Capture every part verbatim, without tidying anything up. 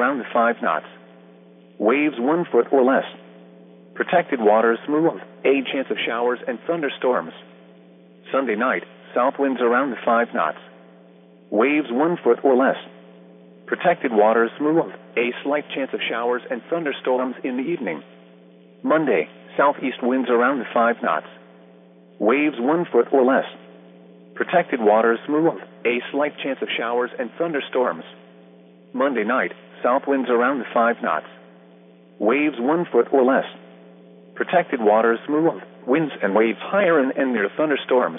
around five knots. Waves one foot or less. Protected waters smooth. A chance of showers and thunderstorms. Sunday night, south winds around five knots. Waves one foot or less. Protected waters smooth. A slight chance of showers and thunderstorms in the evening. Monday, southeast winds around five knots. Waves one foot or less. Protected waters smooth. A slight chance of showers and thunderstorms. Monday night, south winds around five knots. Waves one foot or less. Protected waters smooth. Winds and waves higher and, and near thunderstorms.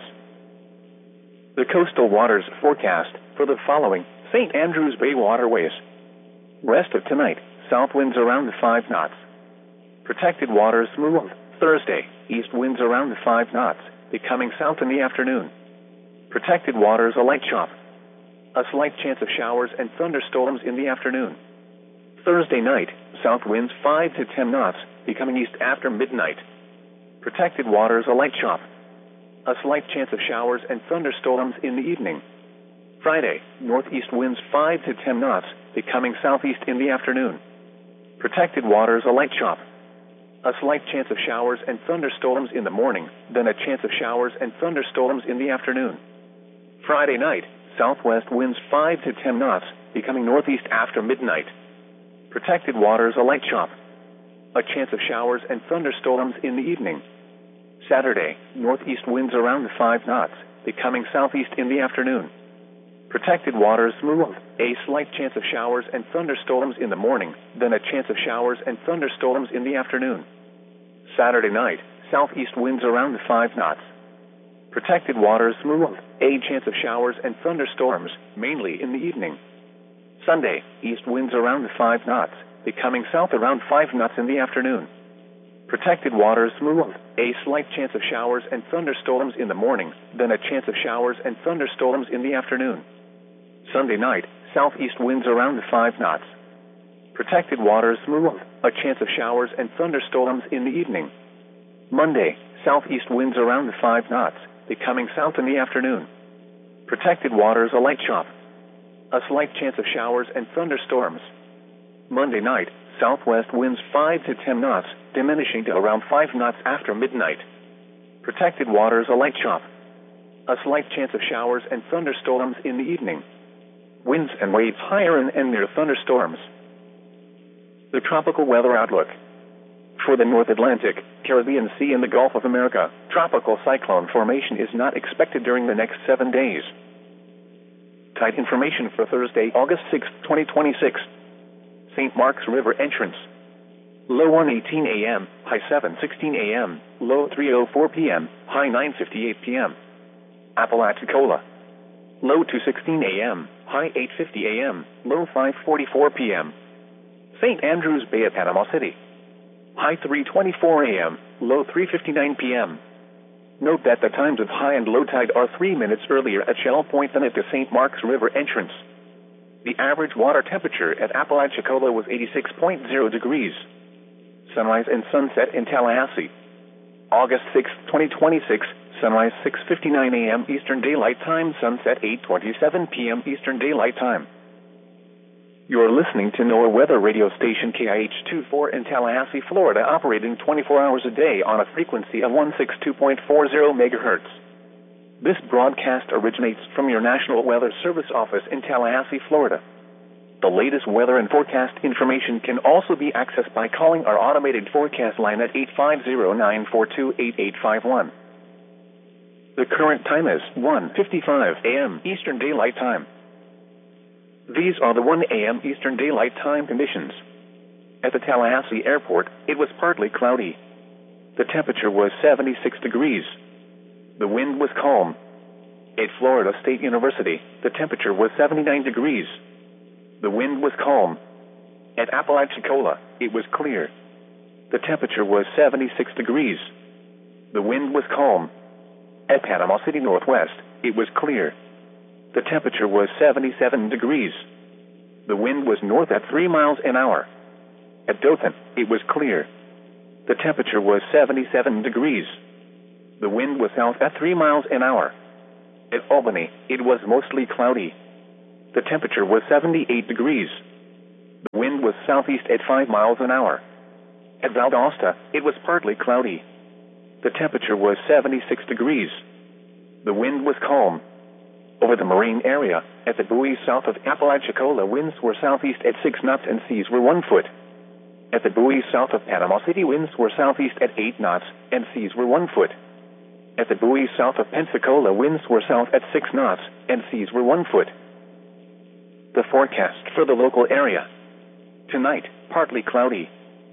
The coastal waters forecast for the following Saint Andrews Bay waterways. Rest of tonight, south winds around five knots. Protected waters smooth. Thursday, east winds around five knots, becoming south in the afternoon. Protected waters a light chop. A slight chance of showers and thunderstorms in the afternoon. Thursday night, south winds five to ten knots, becoming east after midnight. Protected waters a light chop. A slight chance of showers and thunderstorms in the evening. Friday, northeast winds five to ten knots, becoming southeast in the afternoon. Protected waters a light chop. A slight chance of showers and thunderstorms in the morning, then a chance of showers and thunderstorms in the afternoon. Friday night, southwest winds five to ten knots, becoming northeast after midnight. Protected waters a light chop. A chance of showers and thunderstorms in the evening. Saturday, northeast winds around five knots, becoming southeast in the afternoon. Protected waters smooth. A slight chance of showers and thunderstorms in the morning, then a chance of showers and thunderstorms in the afternoon. Saturday night, southeast winds around five knots. Protected waters smooth. A chance of showers and thunderstorms, mainly in the evening. Sunday, east winds around five knots, becoming south around five knots in the afternoon. Protected waters smooth. A slight chance of showers and thunderstorms in the morning, then a chance of showers and thunderstorms in the afternoon. Sunday night, southeast winds around five knots. Protected waters smooth. A chance of showers and thunderstorms in the evening. Monday, southeast winds around five knots, becoming south in the afternoon. Protected waters a light chop. A slight chance of showers and thunderstorms. Monday night, southwest winds five to ten knots, diminishing to around five knots after midnight. Protected waters a light chop. A slight chance of showers and thunderstorms in the evening. Winds and waves higher and, and near thunderstorms. The tropical weather outlook. For the North Atlantic, Caribbean Sea and the Gulf of America, tropical cyclone formation is not expected during the next seven days. Tide information for Thursday, August sixth, twenty twenty-six. Saint Mark's River entrance. Low one eighteen a m, high seven sixteen a m, low three oh four p m, high nine fifty-eight p m Apalachicola. Low two sixteen a m, high eight fifty a m, low five forty-four p m Saint Andrews Bay at Panama City. High three twenty-four a m, low three fifty-nine p m Note that the times of high and low tide are three minutes earlier at Shell Point than at the Saint Mark's River entrance. The average water temperature at Apalachicola was eighty-six point zero degrees. Sunrise and sunset in Tallahassee. August sixth, twenty twenty-six, sunrise six fifty-nine a m Eastern Daylight Time, sunset eight twenty-seven p m Eastern Daylight Time. You are listening to NOAA weather radio station K I H twenty-four in Tallahassee, Florida, operating twenty-four hours a day on a frequency of one sixty-two point four zero megahertz. This broadcast originates from your National Weather Service office in Tallahassee, Florida. The latest weather and forecast information can also be accessed by calling our automated forecast line at eight five zero, nine four two, eight eight five one. The current time is one fifty-five a m Eastern Daylight Time. These are the one a m Eastern Daylight Time conditions. At the Tallahassee Airport, it was partly cloudy. The temperature was seventy-six degrees. The wind was calm. At Florida State University, the temperature was seventy-nine degrees. The wind was calm. At Apalachicola, it was clear. The temperature was seventy-six degrees. The wind was calm. At Panama City Northwest, it was clear. The temperature was seventy-seven degrees. The wind was north at three miles an hour. At Dothan, it was clear. The temperature was seventy-seven degrees. The wind was south at three miles an hour. At Albany, it was mostly cloudy. The temperature was seventy-eight degrees. The wind was southeast at five miles an hour. At Valdosta, it was partly cloudy. The temperature was seventy-six degrees. The wind was calm. Over the marine area, at the buoy south of Apalachicola, winds were southeast at six knots and seas were one foot. At the buoy south of Panama City, winds were southeast at eight knots and seas were one foot. At the buoy south of Pensacola, winds were south at six knots and seas were one foot. The forecast for the local area. Tonight, partly cloudy.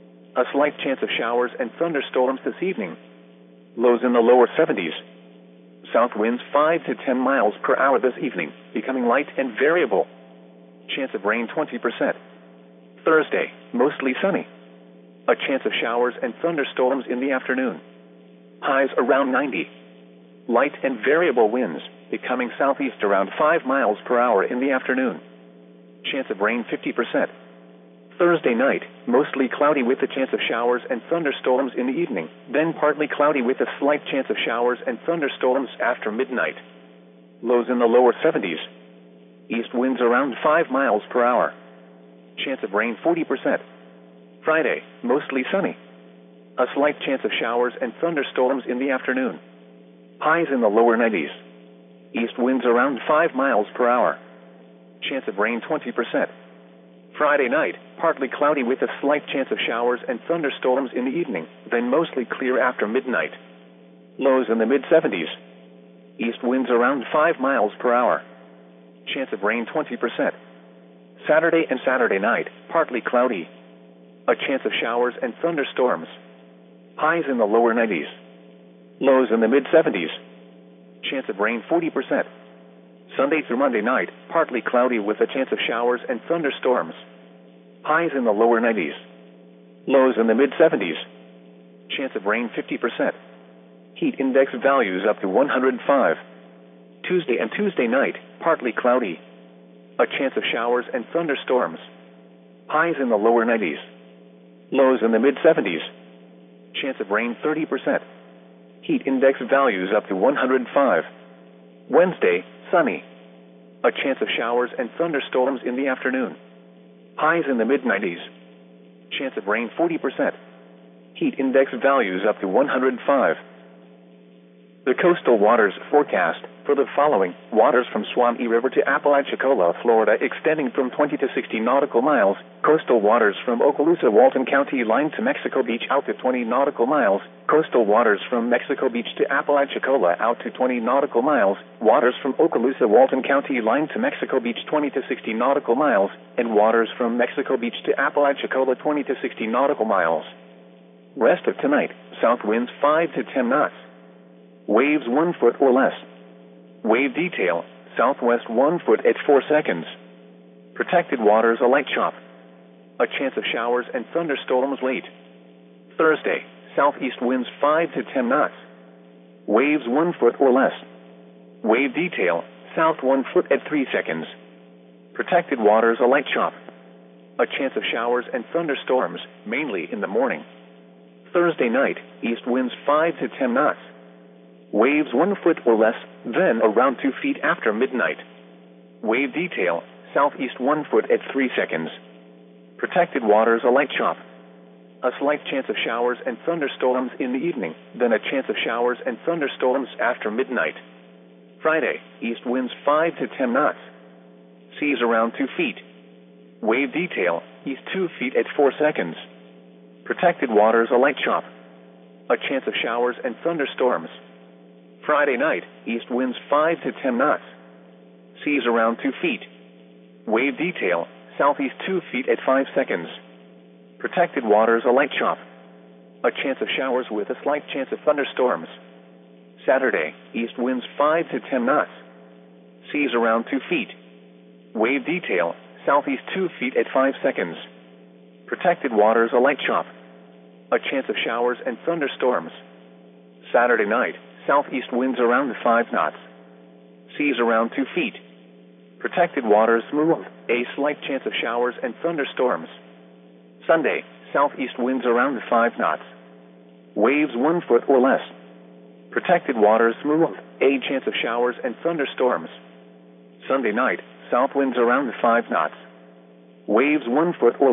A slight chance of showers and thunderstorms this evening. Lows in the lower seventies. South winds five to ten miles per hour this evening, becoming light and variable. Chance of rain twenty percent. Thursday, mostly sunny. A chance of showers and thunderstorms in the afternoon. Highs around ninety. Light and variable winds, becoming southeast around five miles per hour in the afternoon. Chance of rain fifty percent. Thursday night, mostly cloudy with a chance of showers and thunderstorms in the evening, then partly cloudy with a slight chance of showers and thunderstorms after midnight. Lows in the lower seventies. East winds around five miles per hour. Chance of rain forty percent. Friday, mostly sunny. A slight chance of showers and thunderstorms in the afternoon. Highs in the lower nineties. East winds around five miles per hour. Chance of rain twenty percent. Friday night, partly cloudy with a slight chance of showers and thunderstorms in the evening, then mostly clear after midnight. Lows in the mid-seventies. East winds around five miles per hour. Chance of rain twenty percent. Saturday and Saturday night, partly cloudy. A chance of showers and thunderstorms. Highs in the lower nineties. Lows in the mid-seventies. Chance of rain forty percent. Sunday through Monday night, partly cloudy with a chance of showers and thunderstorms. Highs in the lower nineties. Lows in the mid-seventies. Chance of rain fifty percent. Heat index values up to one hundred five. Tuesday and Tuesday night, partly cloudy. A chance of showers and thunderstorms. Highs in the lower nineties. Lows in the mid-seventies. Chance of rain thirty percent. Heat index values up to one hundred five. Wednesday, sunny. A chance of showers and thunderstorms in the afternoon. Highs in the mid-nineties. Chance of rain forty percent. Heat index values up to one hundred five. The coastal waters forecast for the following: waters from Suwannee River to Apalachicola, Florida, extending from twenty to sixty nautical miles. Coastal waters from Okaloosa, Walton County line to Mexico Beach out to twenty nautical miles. Coastal waters from Mexico Beach to Apalachicola out to twenty nautical miles. Waters from Okaloosa, Walton County line to Mexico Beach twenty to sixty nautical miles. And waters from Mexico Beach to Apalachicola twenty to sixty nautical miles. Rest of tonight, south winds five to ten knots. Waves one foot or less. Wave detail, southwest one foot at four seconds. Protected waters a light chop. A chance of showers and thunderstorms late. Thursday, southeast winds five to ten knots. Waves one foot or less. Wave detail, south one foot at three seconds. Protected waters a light chop. A chance of showers and thunderstorms, mainly in the morning. Thursday night, east winds five to ten knots. Waves one foot or less, then around two feet after midnight. Wave detail, southeast one foot at three seconds. Protected waters a light chop. A slight chance of showers and thunderstorms in the evening, then a chance of showers and thunderstorms after midnight. Friday, east winds five to ten knots. Seas around two feet. Wave detail, east two feet at four seconds. Protected waters a light chop. A chance of showers and thunderstorms. Friday night, east winds five to ten knots. Seas around two feet. Wave detail, southeast two feet at five seconds. Protected waters a light chop. A chance of showers with a slight chance of thunderstorms. Saturday, east winds five to ten knots. Seas around two feet. Wave detail, southeast two feet at five seconds. Protected waters a light chop. A chance of showers and thunderstorms. Saturday night, southeast winds around five knots. Seas around two feet. Protected waters smooth. A slight chance of showers and thunderstorms. Sunday, southeast winds around five knots. Waves one foot or less. Protected waters smooth. A chance of showers and thunderstorms. Sunday night, south winds around five knots. Waves one foot or